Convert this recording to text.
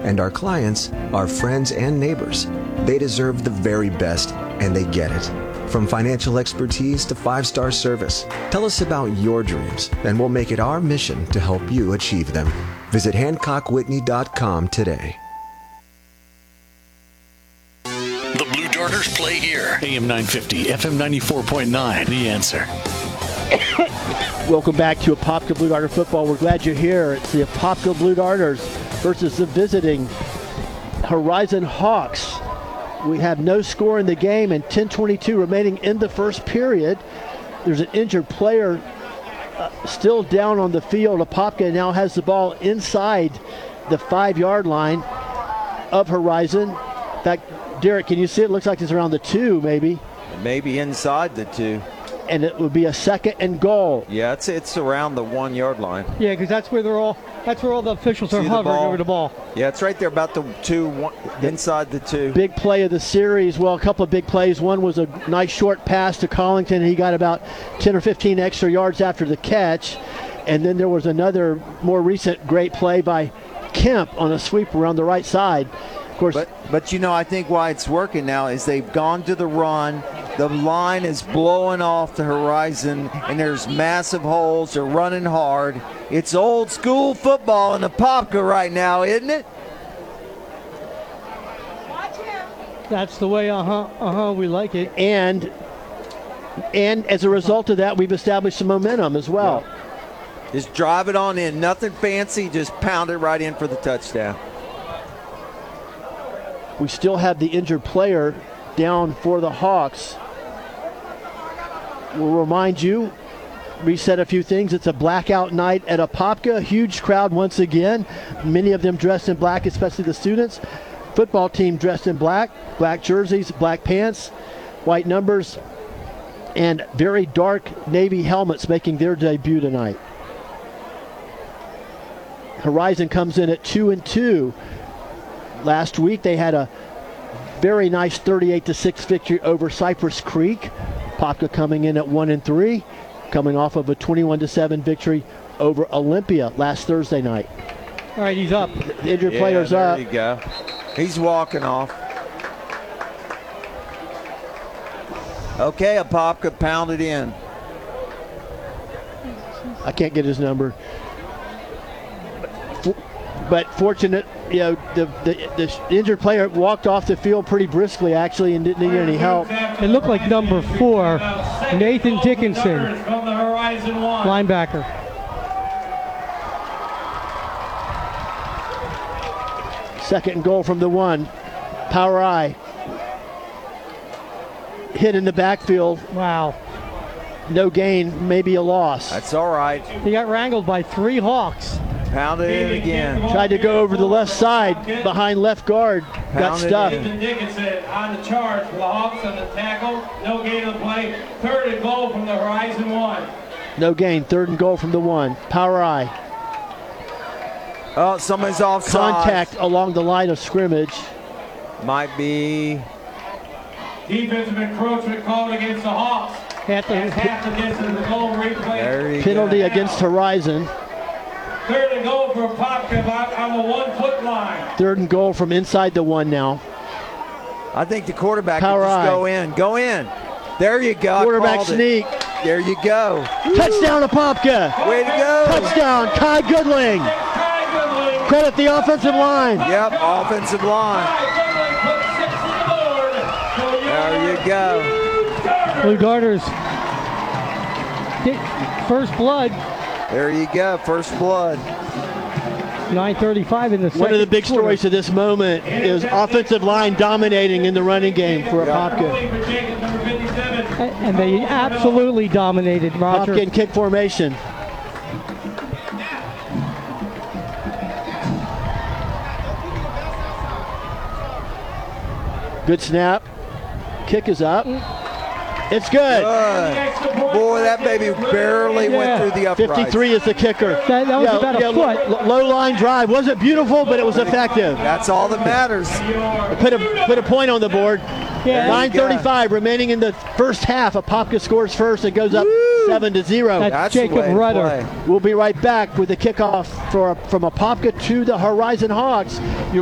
And our clients are friends and neighbors. They deserve the very best, and they get it. From financial expertise to 5-star service, tell us about your dreams, and we'll make it our mission to help you achieve them. Visit HancockWhitney.com today. The Blue Darters play here. AM 950, FM 94.9, The Answer. Welcome back to Apopka Blue Darter football. We're glad you're here. It's the Apopka Blue Darters versus the visiting Horizon Hawks. We have no score in the game and 10:22 remaining in the first period. There's an injured player still down on the field. Apopka now has the ball inside the 5-yard line of Horizon. In fact, Derek, can you see it? Looks like it's around the 2, maybe. Maybe inside the 2. And it would be a 2nd and goal. Yeah, it's around the 1-yard line. Yeah, because that's where all the officials are hovering over the ball. Yeah, it's right there about the 2, inside the 2. Big play of the series. Well, a couple of big plays. One was a nice short pass to Collington. He got about 10 or 15 extra yards after the catch. And then there was another more recent great play by Kemp on a sweep around the right side. Of course, but you know, I think why it's working now is they've gone to the run. The line is blowing off the Horizon, and there's massive holes. They're running hard. It's old school football in Apopka right now, isn't it? That's the way, we like it. And as a result of that, we've established some momentum as well. Yeah. Just drive it on in. Nothing fancy. Just pound it right in for the touchdown. We still have the injured player down for the Hawks. We'll remind you, reset a few things. It's a blackout night at Apopka. Huge crowd once again. Many of them dressed in black, especially the students. Football team dressed in black. Black jerseys, black pants, white numbers, and very dark navy helmets making their debut tonight. Horizon comes in at 2-2. Last week they had a very nice 38-6 victory over Cypress Creek. Apopka coming in at 1-3, coming off of a 21-7 victory over Olympia last Thursday night. All right, he's up. The injured player's up. There you go. He's walking off. Okay, Apopka pounded in. I can't get his number. But fortunate, the injured player walked off the field pretty briskly, actually, and didn't need any help. It looked like number 4, Nathan Dickinson, linebacker. Second and goal from the 1. Power I. Hit in the backfield. Wow. No gain, maybe a loss. That's all right. He got wrangled by 3 Hawks. Pounded in again. Tried to go over the left side behind left guard. Got stuffed. Nathan Dickinson on the charge for the Hawks on the tackle. No gain of the play. 3rd and goal from the Horizon 1. No gain. 3rd and goal from the 1. Power I. Oh, somebody's offside. Contact along the line of scrimmage. Might be. Defensive encroachment called against the Hawks. Half the distance of the goal replay. Penalty against Horizon. 3rd and goal for Apopka on the 1-foot line. 3rd and goal from inside the 1 now. I think the quarterback Power can just I. go in. Go in. There you go. Quarterback sneak. There you go. Touchdown Apopka. Way to go. Touchdown Kai Goodling. Credit the offensive line. Yep, offensive line. There you go. Blue Darters. First blood. There you go, first blood. 9:35 in the second. One of the big stories of this moment is offensive line dominating in the running game for Apopka. And they absolutely dominated, Roger. Apopka in kick formation. Good snap. Kick is up. It's good. Boy, that baby barely went through the uprights. 53 is the kicker. That was about a foot. Low line drive. Wasn't beautiful, but it was effective. That's all that matters. Put a point on the board. Yeah. 9:35 remaining in the first half. Apopka scores first and goes up 7-0. That's Jacob Rudder. We'll be right back with the kickoff from Apopka to the Horizon Hawks.